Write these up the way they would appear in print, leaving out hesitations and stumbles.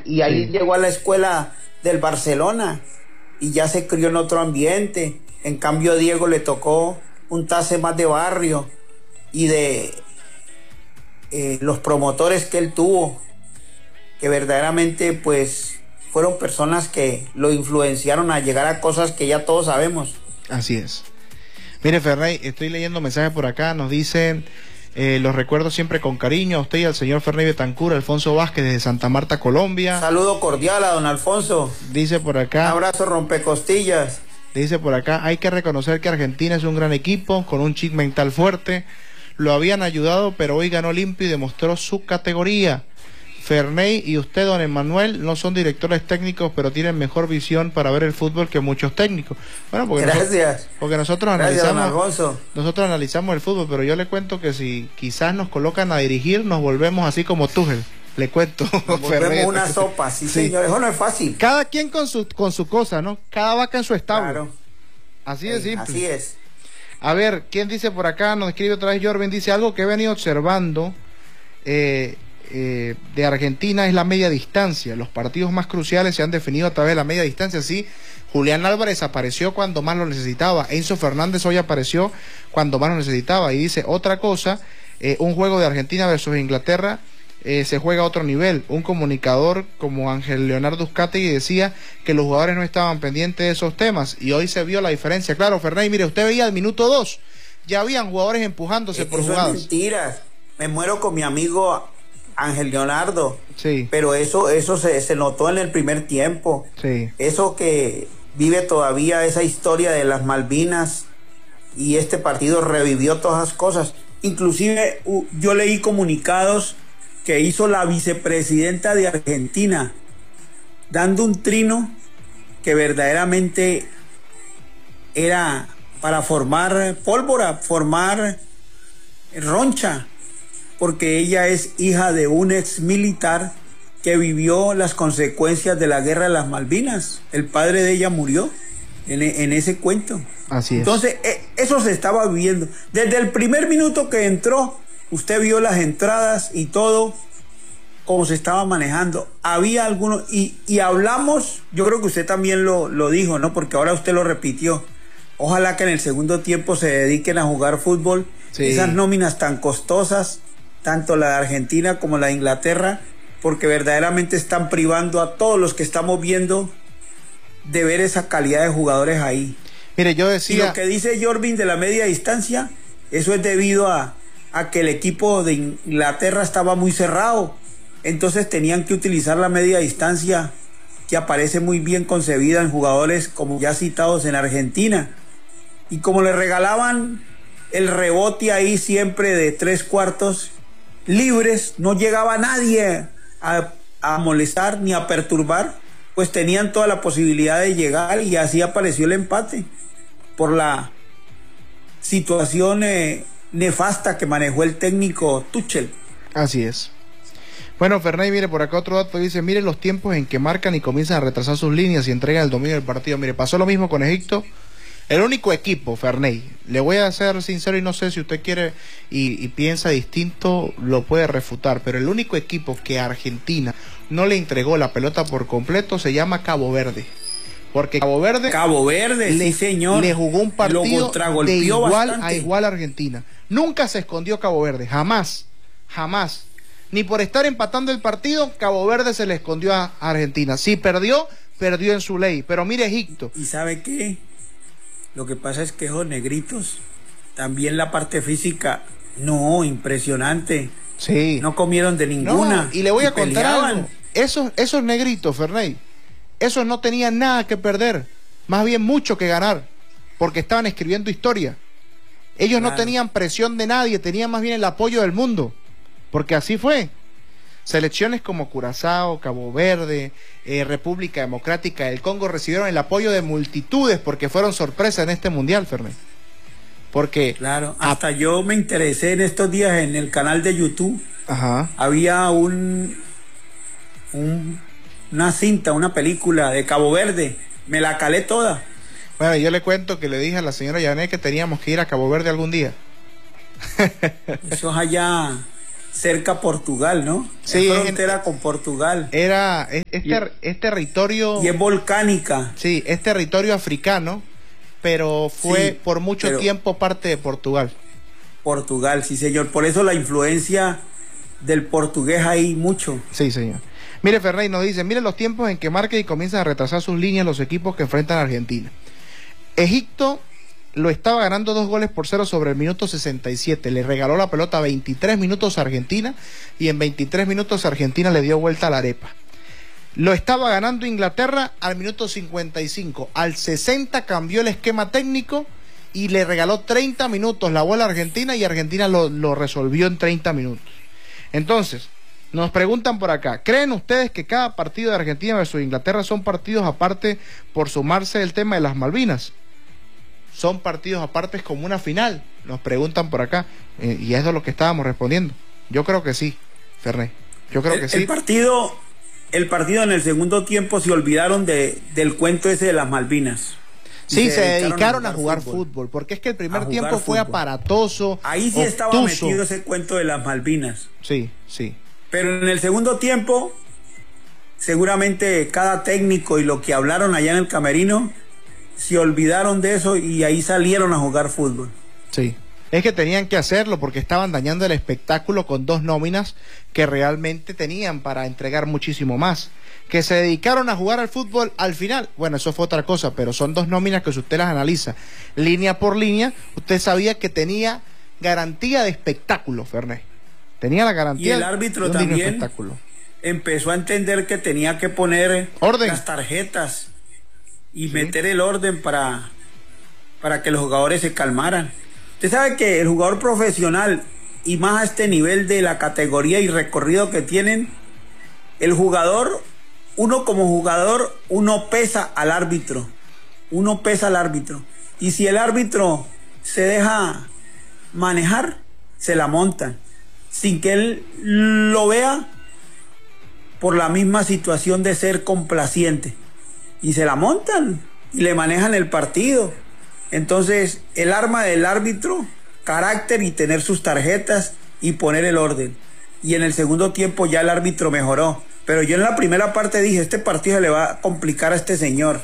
y ahí llegó a la escuela del Barcelona y ya se crió en otro ambiente. En cambio a Diego le tocó un tase más de barrio y de los promotores que él tuvo, que verdaderamente pues fueron personas que lo influenciaron a llegar a cosas que ya todos sabemos. Así es. Mire, Ferney, estoy leyendo mensajes por acá, nos dicen, los recuerdo siempre con cariño a usted y al señor Ferney Betancur, Alfonso Vázquez desde Santa Marta, Colombia. Saludo cordial a don Alfonso. Dice por acá. Un abrazo rompecostillas. Dice por acá, hay que reconocer que Argentina es un gran equipo, con un chip mental fuerte. Lo habían ayudado, pero hoy ganó limpio y demostró su categoría. Ferney y usted, don Emanuel, no son directores técnicos, pero tienen mejor visión para ver el fútbol que muchos técnicos. Bueno, porque gracias. Porque nosotros analizamos el fútbol, pero yo le cuento que si quizás nos colocan a dirigir, nos volvemos así como Tuchel. Le cuento. Nos volvemos una sopa, sí, señor. Eso no es fácil. Cada quien con su cosa, ¿no? Cada vaca en su establo. Claro. Así de simple. Así es. A ver, ¿quién dice por acá? Nos escribe otra vez Jorvin, dice algo que he venido observando de Argentina es la media distancia. Los partidos más cruciales se han definido a través de la media distancia. Sí, Julián Álvarez apareció cuando más lo necesitaba. Enzo Fernández hoy apareció cuando más lo necesitaba. Y dice otra cosa, un juego de Argentina versus Inglaterra se juega a otro nivel. Un comunicador como Ángel Leonardo Uzcategui decía que los jugadores no estaban pendientes de esos temas y hoy se vio la diferencia. Claro, Ferney, mire, usted veía al minuto 2, ya habían jugadores empujándose por jugadas. Eso es mentira. Me muero con mi amigo Ángel Leonardo. Sí. Pero eso se notó en el primer tiempo. Sí. Eso que vive todavía esa historia de las Malvinas y este partido revivió todas esas cosas. Inclusive yo leí comunicados que hizo la vicepresidenta de Argentina, dando un trino que verdaderamente era para formar pólvora, formar roncha, porque ella es hija de un ex militar que vivió las consecuencias de la guerra de las Malvinas. El padre de ella murió en ese cuento. Así es. Entonces, eso se estaba viviendo. Desde el primer minuto que entró, usted vio las entradas y todo, cómo se estaba manejando. Había algunos, y hablamos, yo creo que usted también lo dijo, ¿no? Porque ahora usted lo repitió. Ojalá que en el segundo tiempo se dediquen a jugar fútbol. Sí. Esas nóminas tan costosas, tanto la de Argentina como la de Inglaterra, porque verdaderamente están privando a todos los que estamos viendo de ver esa calidad de jugadores ahí. Mire, yo decía... Y lo que dice Jorvin de la media distancia, eso es debido a que el equipo de Inglaterra estaba muy cerrado. Entonces tenían que utilizar la media distancia, que aparece muy bien concebida en jugadores como ya citados en Argentina. Y como le regalaban el rebote ahí siempre de 3/4 libres, no llegaba nadie a molestar ni a perturbar, pues tenían toda la posibilidad de llegar, y así apareció el empate por la situación nefasta que manejó el técnico Tuchel. Así es. Bueno, Ferney, mire, por acá otro dato dice, mire los tiempos en que marcan y comienzan a retrasar sus líneas y entregan el dominio del partido. Mire, pasó lo mismo con Egipto. El único equipo, Ferney, le voy a ser sincero y no sé si usted quiere y piensa distinto, lo puede refutar, pero el único equipo que a Argentina no le entregó la pelota por completo se llama Cabo Verde. Porque Cabo Verde, sí señor, le jugó un partido de igual a igual a Argentina. Nunca se escondió Cabo Verde, jamás. Ni por estar empatando el partido, Cabo Verde se le escondió a Argentina. Si perdió, perdió en su ley. Pero mire Egipto. ¿Y sabe qué? Lo que pasa es que esos negritos, también la parte física, no, impresionante. Sí. No comieron de ninguna. No, y le voy a contar algo. Esos negritos, Ferney, esos no tenían nada que perder, más bien mucho que ganar, porque estaban escribiendo historia. Ellos no tenían presión de nadie, tenían más bien el apoyo del mundo, porque así fue. Selecciones como Curazao, Cabo Verde, República Democrática del Congo recibieron el apoyo de multitudes porque fueron sorpresa en este mundial, Fernández. Porque claro, hasta yo me interesé en estos días en el canal de YouTube. Ajá. Había una cinta, una película de Cabo Verde. Me la calé toda. Bueno, yo le cuento que le dije a la señora Yané que teníamos que ir a Cabo Verde algún día. Eso es allá cerca a Portugal, ¿no? Sí, es frontera con Portugal. Es territorio... Y es volcánica. Sí, es territorio africano, pero fue por mucho tiempo parte de Portugal. Portugal, sí, señor. Por eso la influencia del portugués hay mucho. Sí, señor. Mire, Ferrey nos dice, mire los tiempos en que marca y comienzan a retrasar sus líneas los equipos que enfrentan a Argentina. Egipto lo estaba ganando 2-0 sobre el minuto 67. Le regaló la pelota 23 minutos a Argentina y en 23 minutos Argentina le dio vuelta a la arepa. Lo estaba ganando Inglaterra al minuto 55. Al 60 cambió el esquema técnico y le regaló 30 minutos la bola a Argentina y Argentina lo resolvió en 30 minutos. Entonces, nos preguntan por acá, ¿creen ustedes que cada partido de Argentina versus Inglaterra son partidos aparte por sumarse el tema de las Malvinas? Son partidos apartes como una final, nos preguntan por acá, y eso es lo que estábamos respondiendo. Yo creo que sí, Ferné, yo creo que sí. El partido en el segundo tiempo se olvidaron del cuento ese de las Malvinas. Sí, se dedicaron a jugar fútbol, porque es que el primer tiempo fue aparatoso. Ahí sí estaba metido ese cuento de las Malvinas. Sí, sí. Pero en el segundo tiempo, seguramente cada técnico y lo que hablaron allá en el camerino, se olvidaron de eso y ahí salieron a jugar fútbol. Sí, es que tenían que hacerlo porque estaban dañando el espectáculo con dos nóminas que realmente tenían para entregar muchísimo más. Que se dedicaron a jugar al fútbol al final, bueno, eso fue otra cosa, pero son dos nóminas que si usted las analiza línea por línea, usted sabía que tenía garantía de espectáculo, Ferné. Tenía la garantía. Y el árbitro también empezó a entender que tenía que poner las tarjetas y meter el orden para que los jugadores se calmaran. Usted sabe que el jugador profesional, y más a este nivel de la categoría y recorrido que tienen, el jugador, uno como jugador, uno pesa al árbitro. Uno pesa al árbitro. Y si el árbitro se deja manejar, se la montan. Sin que él lo vea, por la misma situación de ser complaciente. Y se la montan y le manejan el partido. Entonces, el arma del árbitro, carácter y tener sus tarjetas y poner el orden. Y en el segundo tiempo ya el árbitro mejoró. Pero yo en la primera parte dije, este partido se le va a complicar a este señor.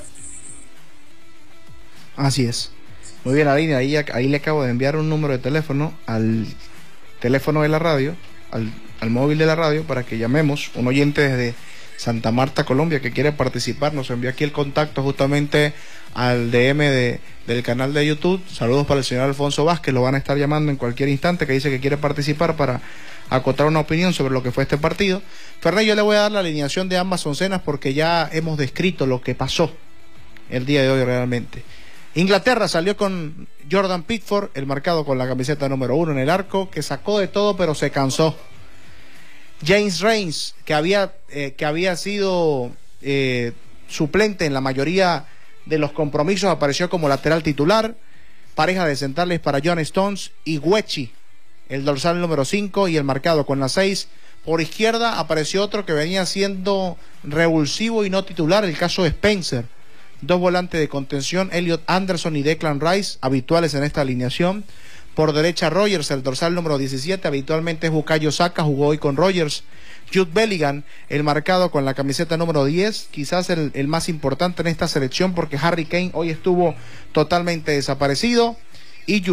Así es. Muy bien, Aline, ahí le acabo de enviar un número de teléfono al teléfono de la radio, al móvil de la radio, para que llamemos. Un oyente desde Santa Marta, Colombia, que quiere participar, nos envió aquí el contacto justamente al DM del canal de YouTube. Saludos para el señor Alfonso Vázquez, lo van a estar llamando en cualquier instante, que dice que quiere participar para acotar una opinión sobre lo que fue este partido. Fernández, yo le voy a dar la alineación de ambas oncenas porque ya hemos descrito lo que pasó el día de hoy realmente. Inglaterra salió con Jordan Pickford, el marcado con la camiseta número 1 en el arco, que sacó de todo pero se cansó. James Reigns, que había sido suplente en la mayoría de los compromisos, apareció como lateral titular. Pareja de centrales para John Stones y Guechi, el dorsal número 5 y el marcado con la 6. Por izquierda apareció otro que venía siendo revulsivo y no titular, el caso de Spencer. Dos volantes de contención, Elliot Anderson y Declan Rice, habituales en esta alineación. Por derecha Rogers, el dorsal número 17, habitualmente es Bukayo Saka, jugó hoy con Rogers. Jude Bellingham, el marcado con la camiseta número 10, quizás el más importante en esta selección porque Harry Kane hoy estuvo totalmente desaparecido. Y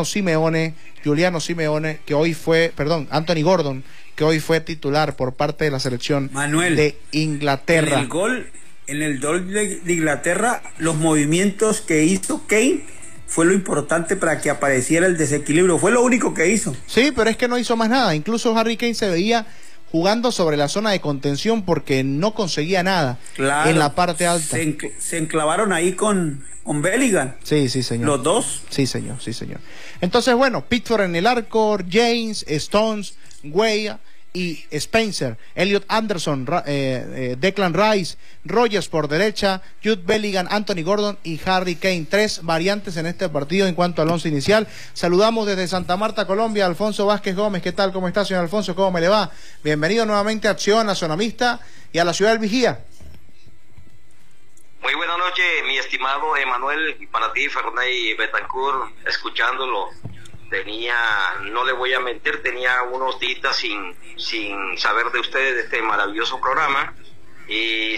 Anthony Gordon, que hoy fue titular por parte de la selección de Inglaterra. En el gol de Inglaterra, los movimientos que hizo Kane fue lo importante para que apareciera el desequilibrio. Fue lo único que hizo. Sí, pero es que no hizo más nada. Incluso Harry Kane se veía jugando sobre la zona de contención porque no conseguía nada en la parte alta. Se enclavaron ahí con Bellingham. Sí, señor. Los dos. Sí, señor. Entonces, bueno, Pickford en el arco, James, Stones, Weah y Spencer, Elliot Anderson, Declan Rice, Rogers por derecha, Jude Bellingham, Anthony Gordon y Harry Kane. 3 variantes en este partido en cuanto al once inicial. Saludamos desde Santa Marta, Colombia, Alfonso Vázquez Gómez. ¿Qué tal? ¿Cómo está, señor Alfonso? ¿Cómo me le va? Bienvenido nuevamente a Acción, a Zona Mixta y a la ciudad del Vigía. Muy buenas noches, mi estimado Emanuel, y para ti, Fernández Betancourt, escuchándolo no le voy a mentir, tenía unos días sin saber de ustedes, de este maravilloso programa, y